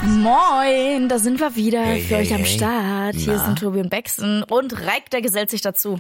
Moin, da sind wir wieder für euch am Start. Na? Hier sind Tobi und Bexen und Reik, der gesellt sich dazu.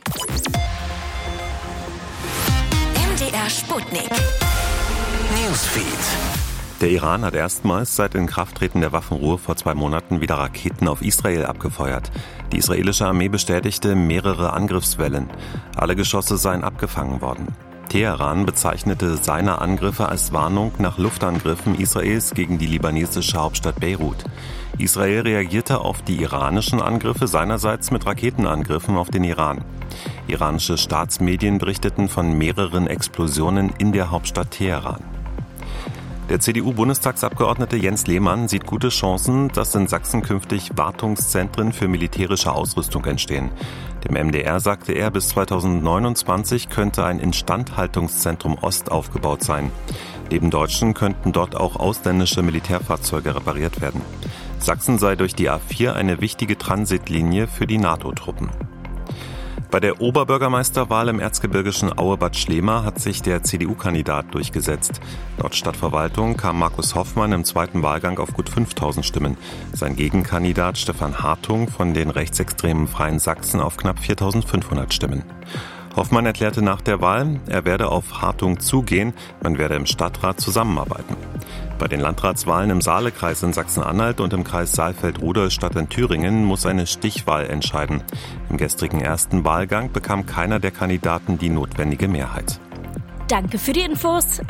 MDR Sputnik. Newsfeed. Der Iran hat erstmals seit Inkrafttreten der Waffenruhe vor 2 Monaten wieder Raketen auf Israel abgefeuert. Die israelische Armee bestätigte mehrere Angriffswellen. Alle Geschosse seien abgefangen worden. Teheran bezeichnete seine Angriffe als Warnung nach Luftangriffen Israels gegen die libanesische Hauptstadt Beirut. Israel reagierte auf die iranischen Angriffe seinerseits mit Raketenangriffen auf den Iran. Iranische Staatsmedien berichteten von mehreren Explosionen in der Hauptstadt Teheran. Der CDU-Bundestagsabgeordnete Jens Lehmann sieht gute Chancen, dass in Sachsen künftig Wartungszentren für militärische Ausrüstung entstehen. Dem MDR sagte er, bis 2029 könnte ein Instandhaltungszentrum Ost aufgebaut sein. Neben Deutschen könnten dort auch ausländische Militärfahrzeuge repariert werden. Sachsen sei durch die A4 eine wichtige Transitlinie für die NATO-Truppen. Bei der Oberbürgermeisterwahl im erzgebirgischen Aue-Bad Schlema hat sich der CDU-Kandidat durchgesetzt. Laut Stadtverwaltung kam Markus Hoffmann im zweiten Wahlgang auf gut 5.000 Stimmen. Sein Gegenkandidat Stefan Hartung von den rechtsextremen Freien Sachsen auf knapp 4.500 Stimmen. Hoffmann erklärte nach der Wahl, er werde auf Hartung zugehen, man werde im Stadtrat zusammenarbeiten. Bei den Landratswahlen im Saalekreis in Sachsen-Anhalt und im Kreis Saalfeld-Rudolstadt in Thüringen muss eine Stichwahl entscheiden. Im gestrigen ersten Wahlgang bekam keiner der Kandidaten die notwendige Mehrheit. Danke für die Infos.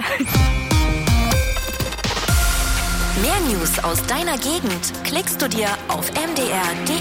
Mehr News aus deiner Gegend klickst du dir auf mdr.de.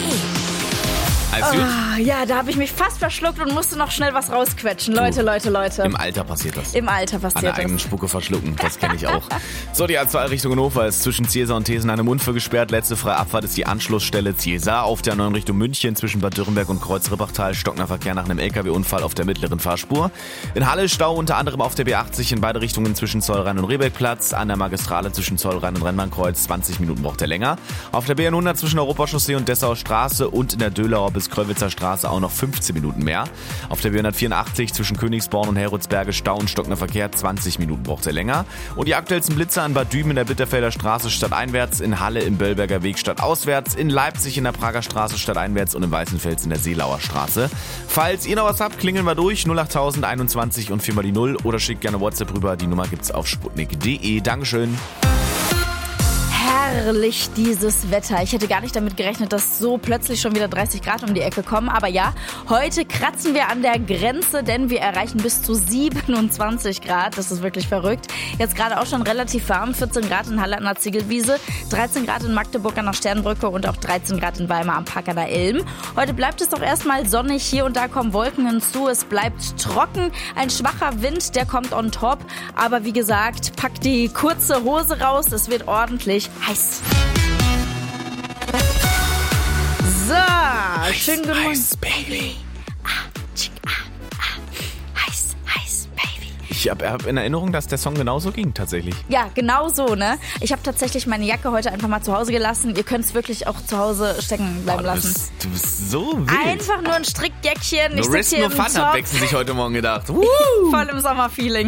Ja, da habe ich mich fast verschluckt und musste noch schnell was rausquetschen. Leute. Im Alter passiert das. Im Alter passiert An der das. eigenen Spucke verschlucken, das kenne ich auch. So, die A2 Richtung Hannover ist zwischen Ziesar und Thesen eine Mundführ gesperrt. Letzte freie Abfahrt ist die Anschlussstelle Ziesar. Auf der 9 Richtung München zwischen Bad Dürrenberg und Kreuz-Rippachtal stockender Verkehr nach einem LKW-Unfall auf der mittleren Fahrspur. In Halle Stau unter anderem auf der B80 in beide Richtungen zwischen Zollrhein und Rehbeckplatz. An der Magistrale zwischen Zollrhein und Rennbahnkreuz 20 Minuten braucht er länger. Auf der B100 zwischen Europachaussee und Dessauer Straße und in der Döhlauer bis Kröwitzer Straße auch noch 15 Minuten mehr. Auf der B184 zwischen Königsborn und Heroldsberge Stau und stockender Verkehr 20 Minuten braucht er länger. Und die aktuellsten Blitzer in Bad Düben in der Bitterfelder Straße stadteinwärts, in Halle im Böllberger Weg stadtauswärts, in Leipzig in der Prager Straße stadteinwärts und in Weißenfels in der Seelauer Straße. Falls ihr noch was habt, klingeln wir durch 08000 21 und 4 mal die 0 oder schickt gerne WhatsApp rüber. Die Nummer gibt's auf sputnik.de. Dankeschön. Herrlich dieses Wetter. Ich hätte gar nicht damit gerechnet, dass so plötzlich schon wieder 30 Grad um die Ecke kommen. Aber ja, heute kratzen wir an der Grenze, denn wir erreichen bis zu 27 Grad. Das ist wirklich verrückt. Jetzt gerade auch schon relativ warm. 14 Grad in Halle an der Ziegelwiese, 13 Grad in Magdeburg an der Sternbrücke und auch 13 Grad in Weimar am Park an der Ilm. Heute bleibt es doch erstmal sonnig. Hier und da kommen Wolken hinzu. Es bleibt trocken. Ein schwacher Wind, der kommt on top. Aber wie gesagt, packt die kurze Hose raus. Es wird ordentlich heiß. So, schönen guten Morgen. Heiß, Baby. Heiß, Baby. Ich habe in Erinnerung, dass der Song genauso ging, tatsächlich. Ja, genau so, ne? Ich habe tatsächlich meine Jacke heute einfach mal zu Hause gelassen. Ihr könnt es wirklich auch zu Hause stecken bleiben lassen. Du bist so wild. Einfach nur ein Strickjäckchen. No Ich risk, sitze hier no im fun, hat Top. Bexen sich heute Morgen gedacht. Voll im Sommerfeeling.